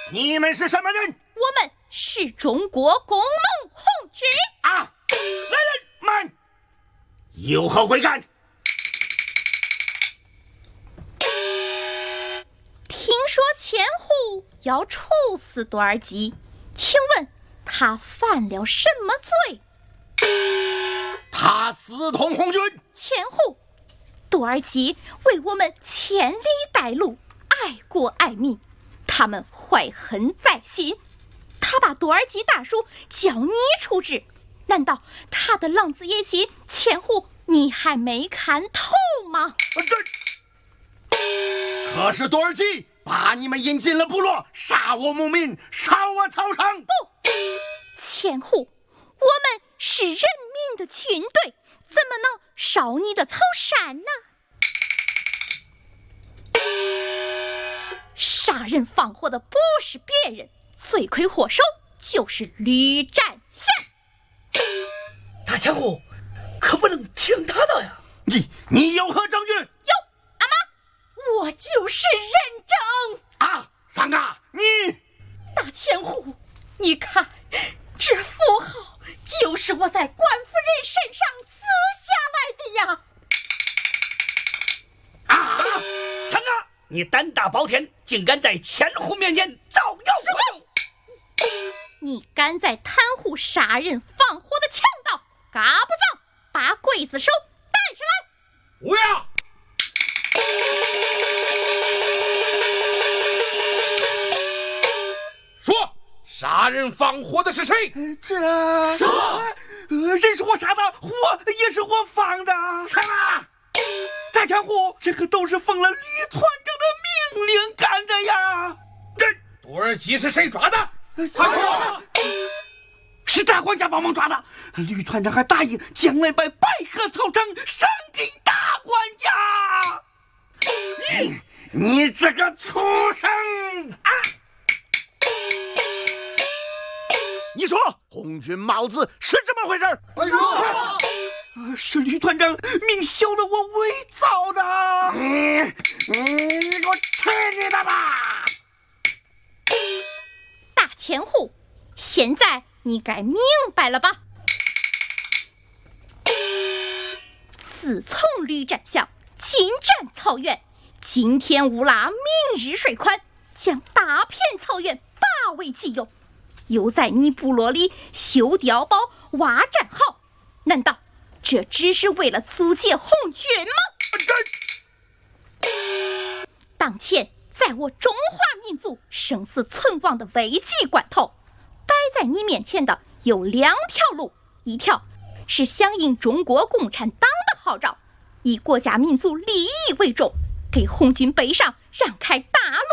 你们是什么人？ 我们是中国工农红军啊！来人，慢！有何贵干？ 听说千户要处死多尔基，请问他犯了什么罪？ 他私通红军。 千户，多尔基为我们千里带路，爱国爱民，他们怀恨在心。他把多尔基大叔叫你处置，难道他的狼子野心，千户你还没看透吗？ 可是多尔基把你们引进了部落，杀我牧民，烧我草场。 不，千户，我们是人民的军队，怎么能烧你的草山呢？杀人放火的不是别人，罪魁祸首就是吕占祥。 大千户可不能听他的呀！ 你有何证据？ 有，阿妈，我就是认证啊！三哥，你大千户，你看这符号就是我在官夫人身上撕下来的呀！ 啊！三哥，你胆大包天，竟敢在千户面前造谣胡用！ 你敢在贪户杀人放火的强盗，嘎不造，把刽子手带上来！ 无要。 说，杀人放火的是谁？ 说， 人是我杀的，火也是我放的。 什么？ 大千户，这个都是奉了吕团长的命令干的呀！ 多尔基是谁抓的？ 是大管家帮忙抓的。吕团长还答应将来把百合草场赏给大管家。 你这个畜生啊！你说红军帽子是这么回事？ 是吕团长命晓得我伪造的。 你给我去你的吧！ 大千户，现在你该明白了吧？自从吕占祥进占草原，今天乌拉，明日水宽，将大片草原霸为己有，又在你部落里修碉堡、挖战壕，难道这只是为了阻截红军吗？当前在我中华民族生死存亡的危急关头，摆在你面前的有两条路，一条是响应中国共产党的号召，以国家民族利益为重，给红军北上让开大